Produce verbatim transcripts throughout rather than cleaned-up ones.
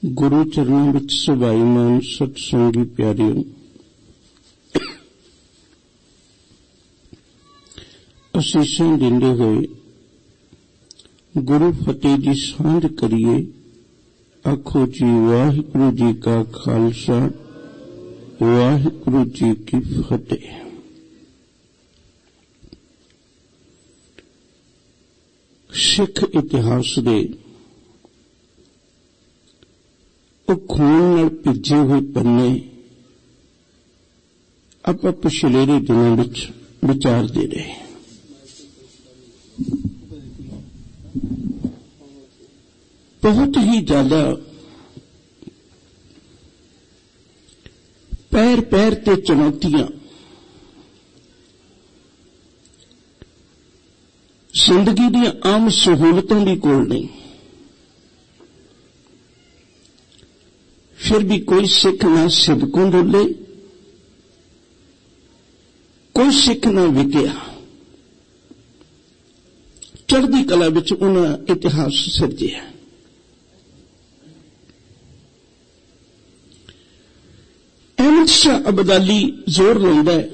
ਗੁਰੂ ਚਰਨਾਂ ਵਿੱਚ ਸੁਭਾਈਮਾਨ ਸਤਸੰਗੀ ਪਿਆਰਿਓ, ਅਸੀਸਾਂ ਦਿੰਦੇ ਹੋਏ ਗੁਰੂ ਫਤਿਹ ਦੀ ਸਾਂਝ ਕਰੀਏ। ਆਖੋ ਜੀ ਵਾਹਿਗੁਰੂ ਜੀ ਕਾ ਖਾਲਸਾ, ਵਾਹਿਗੁਰੂ ਜੀ ਕੀ ਫਤਿਹ। ਸਿੱਖ ਇਤਿਹਾਸ ਦੇ ਉਹ ਖੂਨ ਨਾਲ ਭਿੱਜੇ ਹੋਏ ਪੰਨੇ ਆਪਾਂ ਪਿਛਲੇ ਦਿਨਾਂ ਵਿੱਚ ਵਿਚਾਰਦੇ ਰਹੇ। ਬਹੁਤ ਹੀ ਜ਼ਿਆਦਾ ਪੈਰ ਪੈਰ ਤੇ ਚੁਣੌਤੀਆਂ, ਜ਼ਿੰਦਗੀ ਦੀਆਂ ਆਮ ਸਹੂਲਤਾਂ ਵੀ ਕੋਲ ਨਹੀਂ, ਫਿਰ ਵੀ ਕੋਈ ਸਿੱਖ ਨਾ ਸਿਦਕੋਂ ਡੋਲੇ, ਕੋਈ ਸਿੱਖ ਨਾ ਵਿਕਿਆ। ਚੜ੍ਹਦੀ ਕਲਾ ਵਿੱਚ ਉਹਨਾਂ ਇਤਿਹਾਸ ਸਿਰਜਿਆ। ਅਹਿਮਦ ਸ਼ਾਹ ਅਬਦਾਲੀ ਜ਼ੋਰ ਲਾਉਂਦਾ ਹੈ,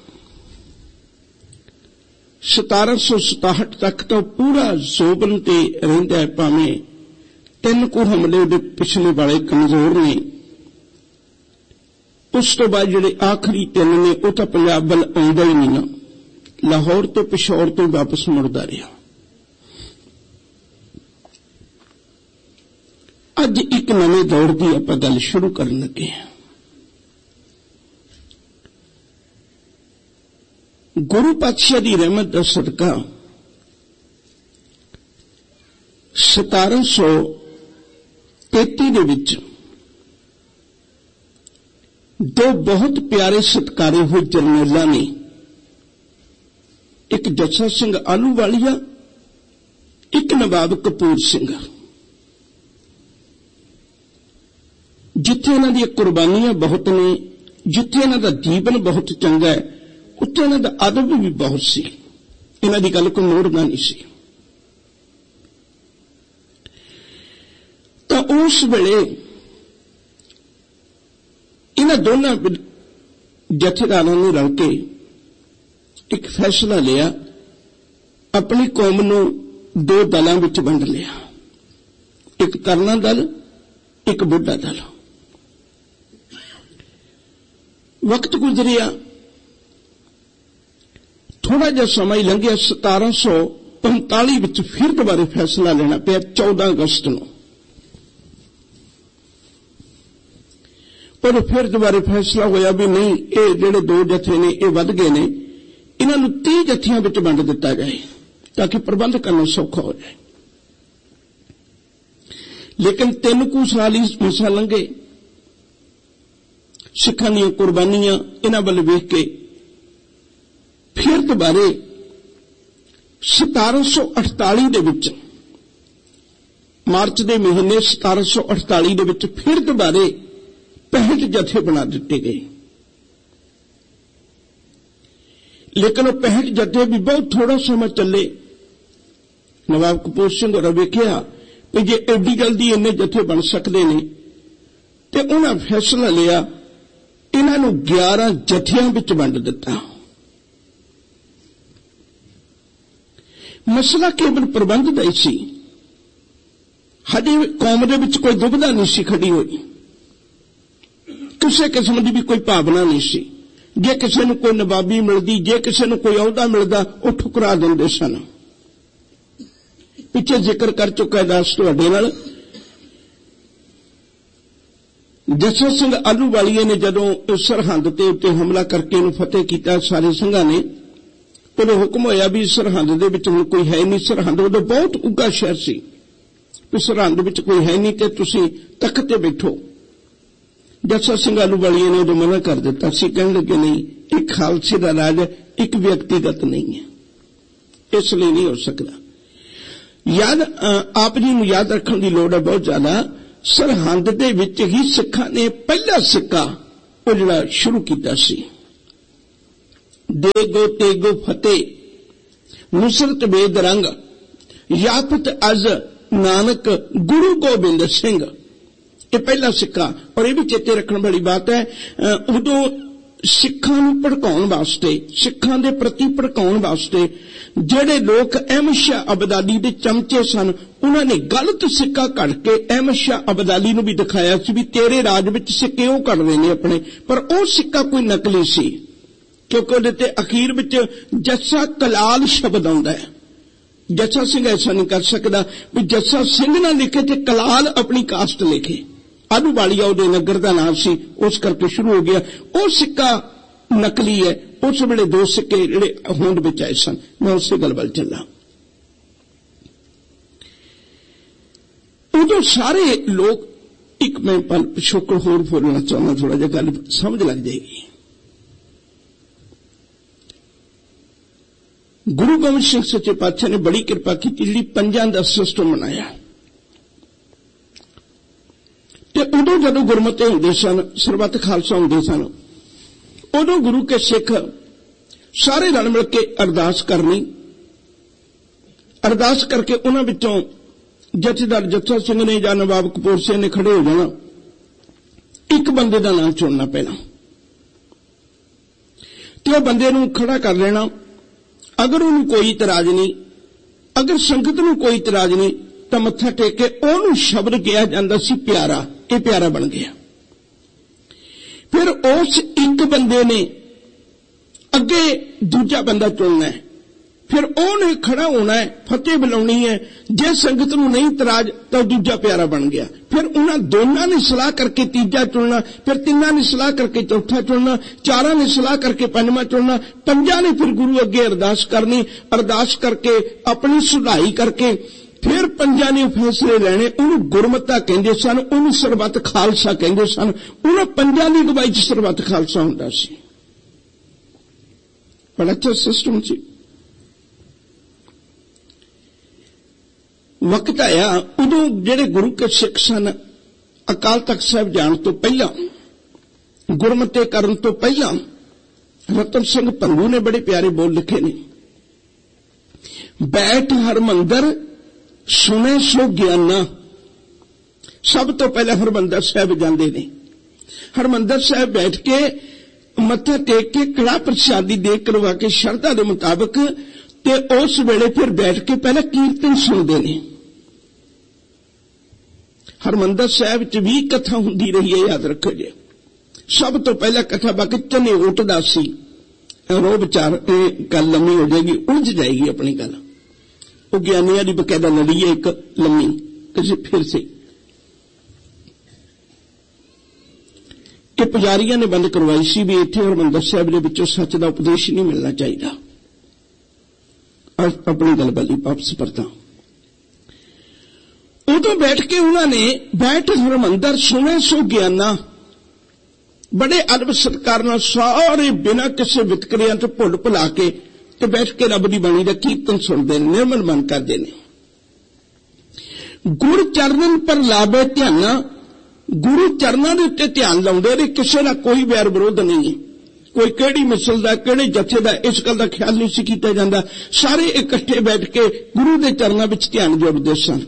ਸਤਾਰਾਂ ਸੌ ਸਤਾਹਠ ਤੱਕ ਤਾਂ ਪੂਰਾ ਜ਼ੋਬਨ ਤੇ ਰਹਿੰਦਾ ਹੈ, ਭਾਵੇਂ ਤਿੰਨ ਕੁ ਹਮਲੇ ਉਹਦੇ ਪਿਛਲੇ ਵਾਲੇ ਕਮਜ਼ੋਰ ਨੇ। ਉਸ ਤੋਂ ਬਾਅਦ ਜਿਹੜੇ ਆਖਰੀ ਤਿੰਨ ਨੇ ਉਹ ਤਾਂ ਪੰਜਾਬ ਵੱਲ ਆਉਂਦਾ ਹੀ ਨਹੀਂ ਨਾ, ਲਾਹੌਰ ਤੋਂ ਪਿਸ਼ੌਰ ਤੋਂ ਵਾਪਸ ਮੁੜਦਾ ਰਿਹਾ। ਅੱਜ ਇੱਕ ਨਵੇਂ ਦੌਰ ਦੀ ਆਪਾਂ ਗੱਲ ਸ਼ੁਰੂ ਕਰਨ ਲੱਗੇ ਹਾਂ। ਗੁਰੂ ਪਾਤਸ਼ਾਹ ਦੀ ਰਹਿਮਤ ਦਾ ਸਦਕਾ ਸਤਾਰਾਂ ਸੌ ਤੇਤੀ ਦੇ ਵਿੱਚ ਦੋ ਬਹੁਤ ਪਿਆਰੇ ਸਤਿਕਾਰੇ ਹੋਏ ਜਰਨੈਲਾਂ ਨੇ, ਇੱਕ ਜੱਸਾ ਸਿੰਘ ਆਹਲੂਵਾਲੀਆ, ਇੱਕ ਨਵਾਬ ਕਪੂਰ ਸਿੰਘ, ਜਿੱਥੇ ਇਹਨਾਂ ਦੀਆਂ ਕੁਰਬਾਨੀਆਂ ਬਹੁਤ ਨੇ, ਜਿੱਥੇ ਇਹਨਾਂ ਦਾ ਜੀਵਨ ਬਹੁਤ ਚੰਗਾ ਹੈ, ਉੱਥੇ ਇਹਨਾਂ ਦਾ ਅਦਬ ਵੀ ਬਹੁਤ ਸੀ। ਇਹਨਾਂ ਦੀ ਗੱਲ ਕੋਈ ਮੋੜਦਾ ਨਹੀਂ ਸੀ। ਤਾਂ ਉਸ ਵੇਲੇ ਇਹਨਾਂ ਦੋਨਾਂ ਜਥੇਦਾਰਾਂ ਨੇ ਰਲ ਕੇ ਇੱਕ ਫੈਸਲਾ ਲਿਆ, ਆਪਣੀ ਕੌਮ ਨੂੰ ਦੋ ਦਲਾਂ ਵਿੱਚ ਵੰਡ ਲਿਆ, ਇੱਕ ਤਰਨਾ ਦਲ, ਇੱਕ ਬੁੱਢਾ ਦਲ। ਵਕਤ ਗੁਜ਼ਰਿਆ, ਥੋੜਾ ਜਿਹਾ ਸਮਾਂ ਹੀ ਲੰਘਿਆ। ਸਤਾਰਾਂ ਸੌ ਪੰਤਾਲੀ ਵਿੱਚ ਫਿਰ ਦੁਬਾਰੇ ਫੈਸਲਾ ਲੈਣਾ ਪਿਆ, ਚੌਦਾਂ ਅਗਸਤ ਨੂੰ। ਪਰ ਫਿਰ ਦੁਬਾਰੇ ਫੈਸਲਾ ਹੋਇਆ ਵੀ ਨਹੀਂ, ਇਹ ਜਿਹੜੇ ਦੋ ਜਥੇ ਨੇ ਇਹ ਵੱਧ ਗਏ ਨੇ, ਇਹਨਾਂ ਨੂੰ ਤੀਹ ਜਥਿਆਂ ਵਿੱਚ ਵੰਡ ਦਿੱਤਾ ਜਾਏ ਤਾਂ ਕਿ ਪ੍ਰਬੰਧ ਕਰਨਾ ਸੌਖਾ ਹੋ ਜਾਏ। ਲੇਕਿਨ ਤਿੰਨ ਕੁ ਸਾਲ ਹੀ ਮਸਾ ਲੰਘੇ। ਸਿੱਖਾਂ ਦੀਆਂ ਕੁਰਬਾਨੀਆਂ ਇਹਨਾਂ ਵੱਲ ਵੇਖ ਕੇ ਫਿਰ ਦੁਬਾਰੇ ਸਤਾਰਾਂ ਸੌ ਅਠਤਾਲੀ ਦੇ ਵਿੱਚ, ਮਾਰਚ ਦੇ ਮਹੀਨੇ ਸਤਾਰਾਂ ਸੌ ਅਠਤਾਲੀ ਦੇ ਵਿੱਚ ਫਿਰ ਦੁਬਾਰੇ ਪੈਂਹਠ ਜਥੇ ਬਣਾ ਦਿੱਤੇ ਗਏ। ਲੇਕਿਨ ਉਹ ਪੈਂਹਠ ਜਥੇ ਵੀ ਬਹੁਤ ਥੋੜਾ ਸਮਾਂ ਚੱਲੇ। ਨਵਾਬ ਕਪੂਰ ਸਿੰਘ ਹੋਰਾਂ ਵੇਖਿਆ ਕਿ ਜੇ ਐਡੀ ਜਲਦੀ ਇੰਨੇ ਜਥੇ ਬਣ ਸਕਦੇ ਨੇ, ਤੇ ਉਹਨਾਂ ਫੈਸਲਾ ਲਿਆ, ਇਹਨਾਂ ਨੂੰ ਗਿਆਰਾਂ ਜਥਿਆਂ ਵਿੱਚ ਵੰਡ ਦਿੱਤਾ। ਮਸਲਾ ਕੇਵਲ ਪ੍ਰਬੰਧ ਦਾ ਹੀ ਸੀ। ਹਜੇ ਕੌਮ ਦੇ ਵਿੱਚ ਕੋਈ ਦੁਬਿਧਾ ਨਹੀਂ ਸੀ ਖੜੀ ਹੋਈ, ਕਿਸੇ ਕਿਸਮ ਦੀ ਵੀ ਕੋਈ ਭਾਵਨਾ ਨਹੀਂ ਸੀ। ਜੇ ਕਿਸੇ ਨੂੰ ਕੋਈ ਨਵਾਬੀ ਮਿਲਦੀ, ਜੇ ਕਿਸੇ ਨੂੰ ਕੋਈ ਅਹੁਦਾ ਮਿਲਦਾ, ਉਹ ਠੁਕਰਾ ਦਿੰਦੇ ਸਨ। ਪਿੱਛੇ ਜ਼ਿਕਰ ਕਰ ਚੁੱਕਾ ਦਾਸ ਤੁਹਾਡੇ ਨਾਲ, ਜੱਸਾ ਸਿੰਘ ਆਹਲੂਵਾਲੀਏ ਨੇ ਜਦੋਂ ਸਰਹੰਦ ਤੇ ਉੱਤੇ ਹਮਲਾ ਕਰਕੇ ਇਹਨੂੰ ਫਤਿਹ ਕੀਤਾ, ਸਾਰੇ ਸਿੰਘਾਂ ਨੇ, ਉਦੋਂ ਹੁਕਮ ਹੋਇਆ ਵੀ ਸਰਹੰਦ ਦੇ ਵਿੱਚ ਹੁਣ ਕੋਈ ਹੈ ਨਹੀਂ। ਸਰਹੰਦ ਉਦੋਂ ਬਹੁਤ ਉੱਘਾ ਸ਼ਹਿਰ ਸੀ, ਵੀ ਸਰਹੰਦ ਵਿੱਚ ਕੋਈ ਹੈ ਨਹੀਂ ਤੇ ਤੁਸੀਂ ਤਖਤ ਤੇ ਬੈਠੋ। ਜੱਸਾ ਸਿੰਘ ਆਹਲੂਵਾਲੀਏ ਨੇ ਉਦੋਂ ਮਨਾ ਕਰ ਦਿੱਤਾ ਸੀ, ਕਹਿਣ ਲੱਗੇ ਨਹੀਂ, ਇਹ ਖਾਲਸੇ ਦਾ ਰਾਜ ਇੱਕ ਵਿਅਕਤੀਗਤ ਨਹੀਂ ਹੈ, ਇਸ ਲਈ ਨਹੀਂ ਹੋ ਸਕਦਾ। ਯਾਦ ਆਪ ਜੀ ਨੂੰ ਯਾਦ ਰੱਖਣ ਦੀ ਲੋੜ ਹੈ ਬਹੁਤ ਜ਼ਿਆਦਾ। ਸਰਹੰਦ ਦੇ ਵਿੱਚ ਹੀ ਸਿੱਖਾਂ ਨੇ ਪਹਿਲਾ ਸਿੱਕਾ ਉਹ ਜਿਹੜਾ ਸ਼ੁਰੂ ਕੀਤਾ ਸੀ, ਦੇਗੋ ਤੇਗੋ ਫਤਿਹ ਨੁਸਰਤ ਬੇਦ ਰੰਗ ਯਾਫਤ ਅਜ਼ ਨਾਨਕ ਗੁਰੂ ਗੋਬਿੰਦ ਸਿੰਘ, ये पहला सिक्का। और ये भी चेते रखने वाली बात है, उदों सिखां नूं भड़काउण वास्ते, सिखां दे प्रति भड़काउण वास्ते ਜਿਹੜੇ लोग अहमद शाह अब्दाली दे चमचे सन, उन्हां ने गलत सिक्का कढ़ के अहमद शाह अब्दाली नूं भी दिखाया सी भी तेरे राज विच सिक्के ओह कढ़दे ने अपने, पर ओह सिक्का कोई नकली सी, क्योंकि उहदे ते अखीर विच जस्सा कलाल शब्द आउंदा है। जस्सा सिंह ऐसा नहीं कर सकदा भी जस्सा सिंह ना लिखे ते कलाल अपनी कास्ट लिखे। आलूवालिया उहदे नगर दा नाम सी, उस करके शुरू हो गया। ओह सिक्का नकली है। उस वेले दो सिक्के जिहड़े होंद विच आए सन। मैं उसे गल वल चला। उदों सारे लोग, एक मैं पल पिछोकड़ होर बोलना चाहना, थोड़ा जिहा गल समझ लग जाएगी। गुरु गोबिंद सिंह सच्चे पातशाह ने बड़ी कृपा की, जिहड़ी पंजां दा सिस्टम बनाया। ते उदों जदों गुरमते हुंदे सन, सरबत खालसा हुंदे सन, उदों गुरु के सिख सारे रल मिल के अरदास करनी, अरदास करके उन्हां विचों जथेदार जत्था सिंह ने जां नवाब कपूर सिंह ने खड़े हो जाना, एक बंदे दा नाम चुनना पैना ते उह बंदे नूं खड़ा कर लेना। अगर उन्हें कोई इतराज नहीं, अगर संगत नूं कोई इतराज नहीं, तो मत्था टेक के उहनूं शब्द किया जांदा सी प्यारा। ये प्यारा बन गया। फिर उस एक बंदे ने अगे दूजा बंदा चुनना है, फिर उन्हें खड़ा होना है, फतेह बुलानी है। जे संगत नूं नहीं इतराज तो दूजा प्यारा बन गया। फिर उन्हां दोनों ने सलाह करके तीजा चुनना, फिर तिन्ना ने सलाह करके चौथा चुनना, चारा ने सलाह करके पंजवां चुनना, पंजा ने फिर गुरु अगे अरदास करनी, अरदास करके अपनी सुधाई करके फिर पंजा ने फैसले लेने। उन्हें गुरमता कहते सन, उन्हें सरबत खालसा कहते सन। उन्हें पंजा की अगवाई च सरबत खालसा हुंदा सी। बड़ा अच्छा सिस्टम सी। वक्त आया उदों जेड़े गुरु के सिख सन, अकाल तख्त साहिब जाण तो पहला, गुरमते करन तो पहला, रतन सिंह भंगू ने बड़े प्यारे बोल लिखे ने, बैठ हरमंदर सुने सो ज्ञाना। सब तो पहले हरमंदर साहब जाते ने, हरमंदर साहब बैठ के मत्था टेक के कड़ा प्रसादी दे करवा के शरधा के मुताबिक, ते उस वेले फिर बैठ के पहले कीर्तन सुनते ने। हरमंदर साहब च भी कथा हुंदी रही है, याद रखो जी। सब तो पहला कथा बाकी चने उठदा सी, रो विचार गल लम्मी हो जाएगी, उलझ जाएगी अपनी गल। वो ज्ञानिया की बकायदा लड़ी है एक लम्मी, किसी फिर से कि पुजारियों ने बंद करवाई सी भी इत्थे हरमंदर साहब दे विचों सच दा उपदेश नहीं मिलना चाहिए। और अपनी गल वाली वापस परता। उदों बैठ के उन्होंने बैठ हरमंदर सुने सो ज्ञाना, बड़े अदब सत्कार नाल सारे बिना किसी वितकरियां तो भुल भुला के ते बैठ के रब दी बाणी दा कीर्तन सुनते हैं, निर्मल मन करते हैं। गुरु चरणन पर लाभे ध्याना, गुरु चरणों के उत्ते ध्यान लाउंदे ने, किसी का कोई वैर विरोध नहीं है। कोई केड़ी मिसल दा, केड़े जथे दा, इस गल दा ख्याल नहीं सी कीता जांदा। सारे इकट्ठे बैठ के गुरु के चरणों विच ध्यान जोड़दे सन।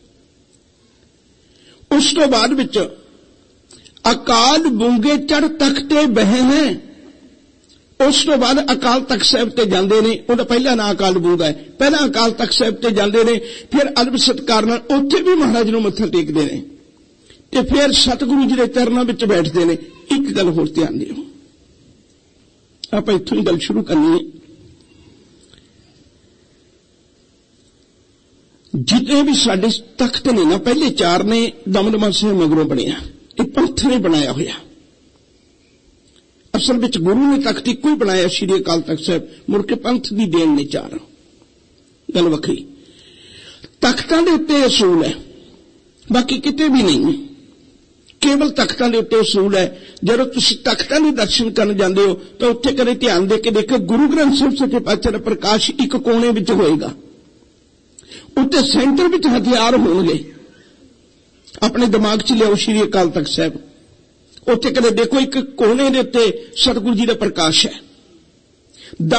उस तो बाद विच अकाल बूंगे चढ़ तख्ते बहे हैं। उस तो बाद अकाल तख्त साहिब ते जांदे ने, उहदा पहला नाम अकाल बूंगा है। पहला अकाल तख्त साहिब ते जांदे ने, फिर अदब सत्कार नाल उत्थे भी महाराज नूं मत्था टेकदे ने, ते फिर सतगुरु जी के चरणों में बैठते हैं। एक गल होर ध्यान दिओ, आप इत्थों ही गल शुरू करनी है। जितने भी साडे तख्त ने ना, पहले चार ने दमदमा साहिब मगरों बनिया, ये पंथ ने बनाया होया। असल विच गुरु ने तख्त इक्को ही बनाया, श्री अकाल तख्त साहिब, मुड़ के पंथ की देन ने चार, गल वखरी। तख्तां दे उत्ते असूल है, बाकी किते भी नहीं है, केवल तख्तां दे उत्ते असूल है। जदों तुसीं तख्तां दे दर्शन करन जांदे हो तो उत्थे कदे ध्यान दे के देखो, गुरु ग्रंथ साहिब सच्चे पातशाह दा प्रकाश एक कोने विच होएगा, उत्ते सेंटर विच हथियार होणगे। अपने दिमाग च लियाओ श्री अकाल तख्त साहिब, उत्थे कदे देखो एक कोने दे उत्ते सतगुरु जी दा प्रकाश है।